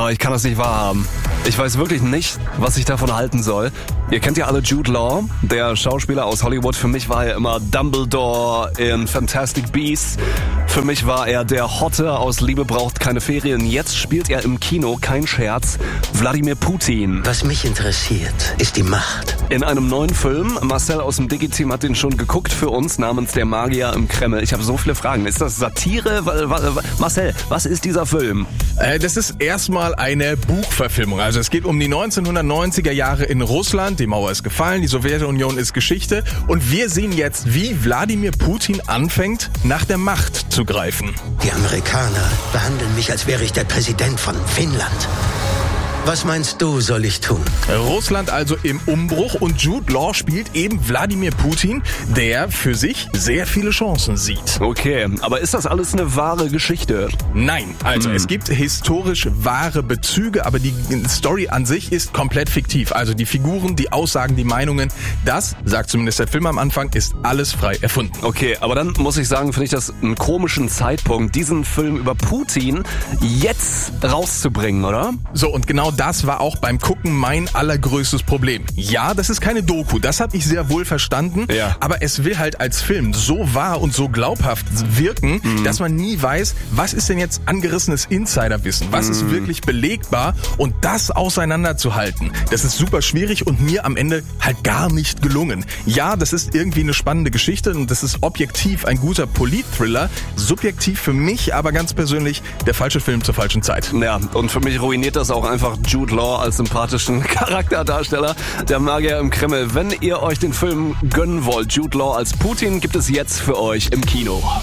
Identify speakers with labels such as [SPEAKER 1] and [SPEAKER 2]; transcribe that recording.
[SPEAKER 1] Aber ich kann das nicht wahrhaben. Ich weiß wirklich nicht, was ich davon halten soll. Ihr kennt ja alle Jude Law, der Schauspieler aus Hollywood. Für mich war er immer Dumbledore in Fantastic Beasts. Für mich war er der Hotte aus Liebe braucht keine Ferien. Jetzt spielt er im Kino, kein Scherz, Wladimir Putin.
[SPEAKER 2] Was mich interessiert, ist die Macht.
[SPEAKER 1] In einem neuen Film, Marcel aus dem Digi-Team hat den schon geguckt für uns, namens Der Magier im Kreml. Ich habe so viele Fragen. Ist das Satire? Marcel, was ist dieser Film?
[SPEAKER 3] Das ist erstmal eine Buchverfilmung. Also es geht um die 1990er Jahre in Russland. Die Mauer ist gefallen, die Sowjetunion ist Geschichte. Und wir sehen jetzt, wie Wladimir Putin anfängt, nach der Macht zu greifen.
[SPEAKER 2] Die Amerikaner behandeln mich, als wäre ich der Präsident von Finnland. Was meinst du, soll ich tun?
[SPEAKER 3] Russland also im Umbruch und Jude Law spielt eben Wladimir Putin, der für sich sehr viele Chancen sieht.
[SPEAKER 1] Okay, aber ist das alles eine wahre Geschichte?
[SPEAKER 3] Nein, also es gibt historisch wahre Bezüge, aber die Story an sich ist komplett fiktiv. Also die Figuren, die Aussagen, die Meinungen, das, sagt zumindest der Film am Anfang, ist alles frei erfunden.
[SPEAKER 1] Okay, aber dann muss ich sagen, finde ich das einen komischen Zeitpunkt, diesen Film über Putin jetzt rauszubringen, oder?
[SPEAKER 3] So, und genau das war auch beim Gucken mein allergrößtes Problem. Ja, das ist keine Doku, das habe ich sehr wohl verstanden,
[SPEAKER 1] ja.
[SPEAKER 3] Aber es will halt als Film so wahr und so glaubhaft wirken, dass man nie weiß, was ist denn jetzt angerissenes Insiderwissen, was ist wirklich belegbar und das auseinanderzuhalten. Das ist super schwierig und mir am Ende halt gar nicht gelungen. Ja, das ist irgendwie eine spannende Geschichte und das ist objektiv ein guter Polit-Thriller, subjektiv für mich aber ganz persönlich der falsche Film zur falschen Zeit.
[SPEAKER 1] Ja, und für mich ruiniert das auch einfach Jude Law als sympathischen Charakterdarsteller, der Magier im Kreml. Wenn ihr euch den Film gönnen wollt, Jude Law als Putin, gibt es jetzt für euch im Kino.